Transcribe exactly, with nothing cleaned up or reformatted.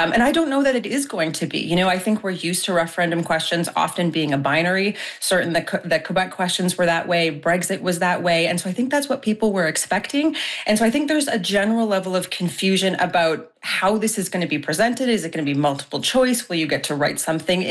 Um, and I don't know that it is going to be. You know, I think we're used to referendum questions often being a binary. Certain the, the Quebec questions were that way, Brexit was that way. And so I think that's what people were expecting. And so I think there's a general level of confusion about how this is going to be presented. Is it going to be multiple choice? Will you get to write something